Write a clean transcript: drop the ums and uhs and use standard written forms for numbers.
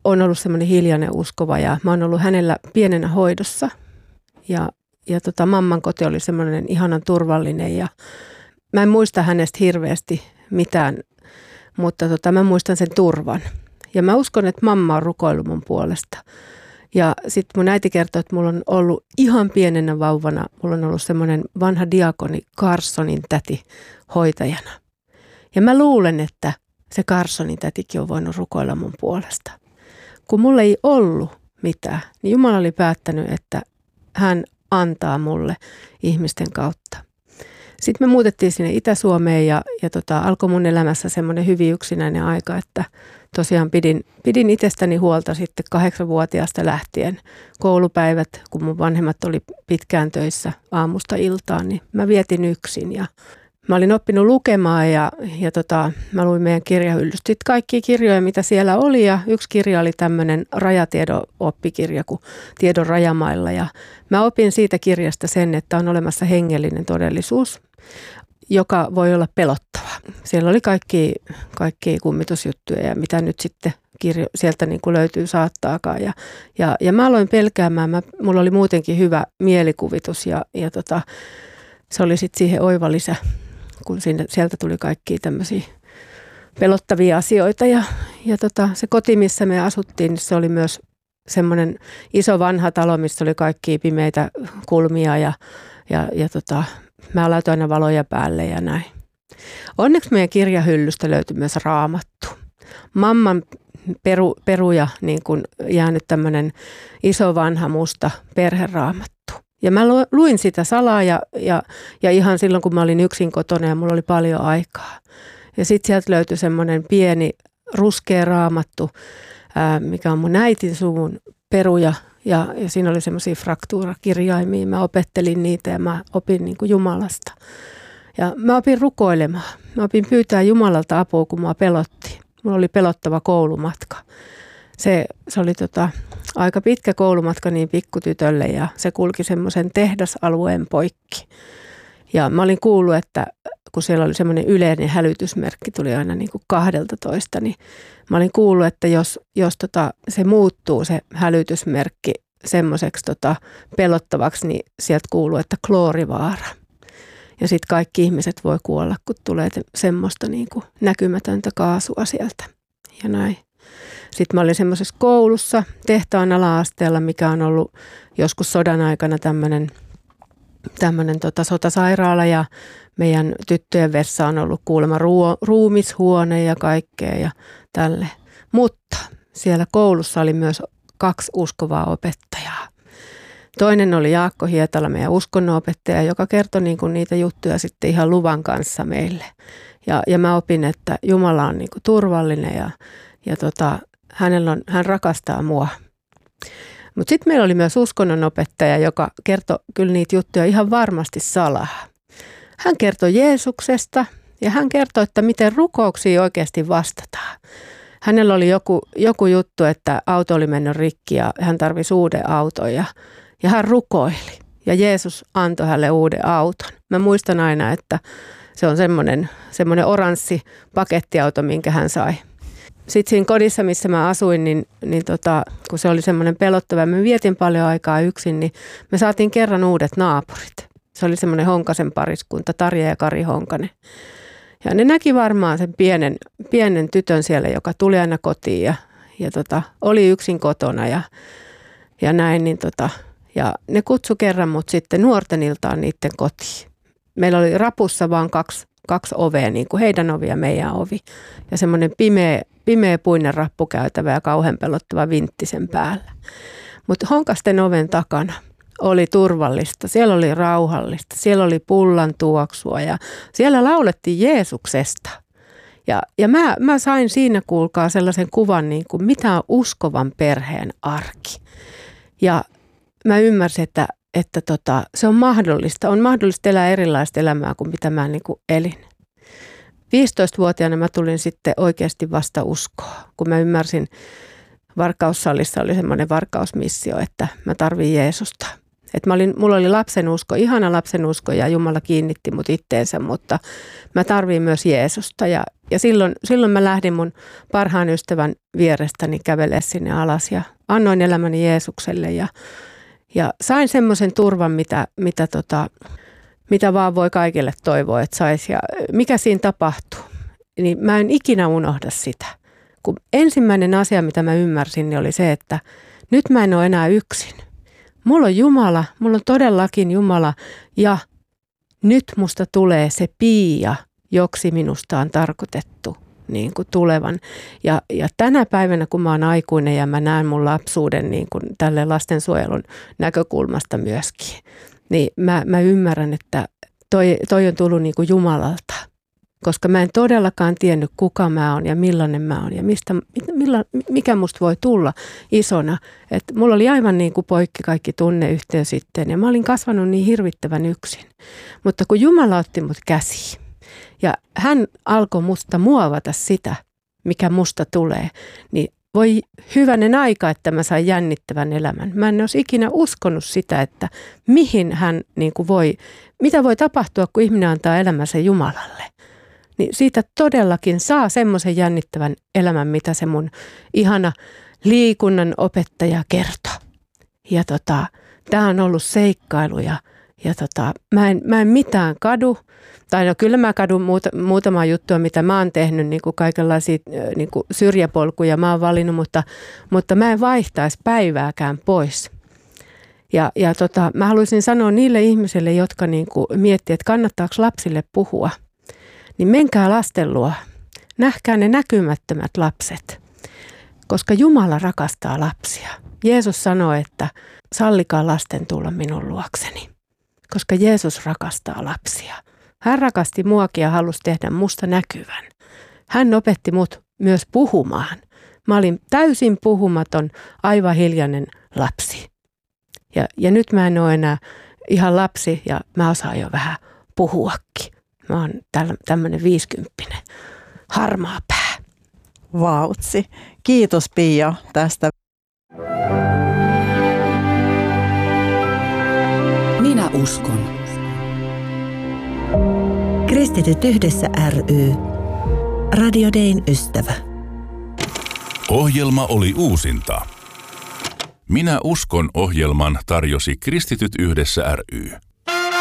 on ollut semmoinen hiljainen uskova ja mä oon ollut hänellä pienenä hoidossa. Ja mamman koti oli semmoinen ihanan turvallinen ja mä en muista hänestä hirveästi mitään, mutta mä muistan sen turvan. Ja mä uskon, että mamma on rukoillut mun puolesta. Ja sitten mun äiti kertoi, että mulla on ollut ihan pienenä vauvana, mulla on ollut semmoinen vanha diakoni Carsonin täti hoitajana. Ja mä luulen, että se Carsonin tätikin on voinut rukoilla mun puolesta. Kun mulla ei ollut mitään, niin Jumala oli päättänyt, että hän antaa mulle ihmisten kautta. Sitten me muutettiin sinne Itä-Suomeen ja alkoi mun elämässä semmoinen hyvin yksinäinen aika, että tosiaan pidin itsestäni huolta sitten 8-vuotiaasta lähtien. Koulupäivät, kun mun vanhemmat oli pitkään töissä aamusta iltaan, niin mä vietin yksin ja mä olin oppinut lukemaan ja mä luin meidän kirjahyllystä kaikkia kirjoja, mitä siellä oli ja yksi kirja oli tämmöinen rajatiedon oppikirja kuin Tiedon rajamailla ja mä opin siitä kirjasta sen, että on olemassa hengellinen todellisuus, joka voi olla pelottava. Siellä oli kaikki kummitusjuttuja ja mitä nyt sitten sieltä niin kuin löytyy saattaakaan ja mä aloin pelkäämään, mulla oli muutenkin hyvä mielikuvitus ja se oli sitten siihen oiva lisä, kun sieltä tuli kaikkia tämmöisiä pelottavia asioita. Ja se koti, missä me asuttiin, niin se oli myös semmoinen iso vanha talo, missä oli kaikkia pimeitä kulmia ja mä laitoin aina valoja päälle ja näin. Onneksi meidän kirjahyllystä löytyi myös Raamattu. Mamman peruja niin kuin jäänyt tämmöinen iso vanha musta perheraamattu. Ja mä luin sitä salaa ja ihan silloin, kun mä olin yksin kotona ja mulla oli paljon aikaa. Ja sitten sieltä löytyi semmoinen pieni ruskea raamattu, mikä on mun äitin suvun peruja. Ja siinä oli semmoisia fraktuurakirjaimia. Mä opettelin niitä ja mä opin niin kuin Jumalasta. Ja mä opin rukoilemaan. Mä opin pyytää Jumalalta apua, kun mua pelotti. Mulla oli pelottava koulumatka. Se oli aika pitkä koulumatka niin pikkutytölle ja se kulki semmoisen tehdasalueen poikki. Ja mä olin kuullut, että kun siellä oli semmoinen yleinen hälytysmerkki, tuli aina niin kuin 12, niin mä olin kuullut, että jos se muuttuu se hälytysmerkki semmoiseksi pelottavaksi, niin sieltä kuuluu, että kloorivaara. Ja sitten kaikki ihmiset voi kuolla, kun tulee semmoista niin kuin näkymätöntä kaasua sieltä ja näin. Sitten mä olin semmoisessa koulussa tehtaan ala-asteella, mikä on ollut joskus sodan aikana tämmöinen sotasairaala ja meidän tyttöjen vessa on ollut kuulemma ruumishuone ja kaikkea ja tälle. Mutta siellä koulussa oli myös 2 uskovaa opettajaa. Toinen oli Jaakko Hietala, meidän uskonnonopettaja, joka kertoi niinku niitä juttuja sitten ihan luvan kanssa meille. Ja mä opin, että Jumala on niinku turvallinen ja hän rakastaa mua. Mutta sitten meillä oli myös uskonnonopettaja, joka kertoi kyllä niitä juttuja ihan varmasti salaa. Hän kertoi Jeesuksesta ja hän kertoi, että miten rukouksiin oikeasti vastataan. Hänellä oli joku juttu, että auto oli mennyt rikki ja hän tarvitsi uuden auton ja hän rukoili. Ja Jeesus antoi hänelle uuden auton. Mä muistan aina, että se on semmoinen oranssi pakettiauto, minkä hän sai. Sitten siinä kodissa, missä mä asuin, niin kun se oli semmoinen pelottava, mä vietin paljon aikaa yksin, niin me saatiin kerran uudet naapurit. Se oli semmoinen Honkasen pariskunta, Tarja ja Kari Honkanen. Ja ne näki varmaan sen pienen tytön siellä, joka tuli aina kotiin ja oli yksin kotona ja näin. Ja ne kutsu kerran mut sitten nuorten iltaan niiden kotiin. Meillä oli rapussa vaan kaksi ovea, niin kuin heidän ovi ja meidän ovi. Ja semmoinen pimeä puinen rappukäytävä ja kauhean pelottava vintti sen päällä. Mutta Honkasten oven takana oli turvallista, siellä oli rauhallista, siellä oli pullan tuoksua ja siellä laulettiin Jeesuksesta. Ja mä sain siinä, kuulkaa, sellaisen kuvan, niin kuin mitä on uskovan perheen arki. Ja mä ymmärsin, että se on mahdollista elää erilaista elämää kuin mitä mä niin kuin elin. 15-vuotiaana mä tulin sitten oikeasti vasta uskoa, kun mä ymmärsin, varkaussalissa oli semmoinen varkausmissio, että mä tarvin Jeesusta. Että mulla oli lapsenusko, ihana lapsenusko ja Jumala kiinnitti mut itteensä, mutta mä tarvin myös Jeesusta. Ja Ja silloin mä lähdin mun parhaan ystävän vierestäni kävelemään sinne alas ja annoin elämäni Jeesukselle ja sain semmoisen turvan, mitä vaan voi kaikille toivoa, että saisi. Ja mikä siinä tapahtuu, niin mä en ikinä unohda sitä. Kun ensimmäinen asia, mitä mä ymmärsin, niin oli se, että nyt mä en ole enää yksin. Mulla on Jumala, mulla on todellakin Jumala ja nyt musta tulee se Pia, joksi minusta on tarkoitettu niin kuin tulevan. Ja tänä päivänä, kun mä oon aikuinen ja mä näen mun lapsuuden niin kuin tälle lastensuojelun näkökulmasta myöskin, niin mä ymmärrän, että toi on tullut niin kuin Jumalalta. Koska mä en todellakaan tiennyt, kuka mä oon ja millainen mä oon ja mikä musta voi tulla isona. Et mulla oli aivan niin kuin poikki kaikki tunneyhteys sitten ja mä olin kasvanut niin hirvittävän yksin. Mutta kun Jumala otti mut käsiin ja hän alkoi musta muovata sitä, mikä musta tulee, niin voi hyvänen aika, että mä sain jännittävän elämän. Mä en olisi ikinä uskonut sitä, että mihin hän niin kuin mitä voi tapahtua, kun ihminen antaa elämänsä Jumalalle. Niin siitä todellakin saa semmoisen jännittävän elämän, mitä se mun ihana liikunnan opettaja kertoi. Ja tää on ollut seikkailu ja mä en mitään kadu. Tai no kyllä mä kadun muutamaa juttua, mitä mä oon tehnyt, niin kuin kaikenlaisia niin kuin syrjäpolkuja mä oon valinnut, mutta mä en vaihtaisi päivääkään pois. Ja mä haluaisin sanoa niille ihmisille, jotka niin kuin miettii, että kannattaako lapsille puhua, niin menkää lasten luo, nähkää ne näkymättömät lapset, koska Jumala rakastaa lapsia. Jeesus sanoi, että sallikaa lasten tulla minun luokseni, koska Jeesus rakastaa lapsia. Hän rakasti muakin ja halusi tehdä musta näkyvän. Hän opetti mut myös puhumaan. Mä olin täysin puhumaton, aivan hiljainen lapsi. Ja nyt mä en ole enää ihan lapsi ja mä osaan jo vähän puhuakin. Mä oon tämmönen 50, harmaa pää. Vautsi. Kiitos Pia tästä. Minä uskon. Kristityt yhdessä ry. Radio Dayn ystävä. Ohjelma oli uusinta. Minä uskon -ohjelman tarjosi Kristityt yhdessä ry.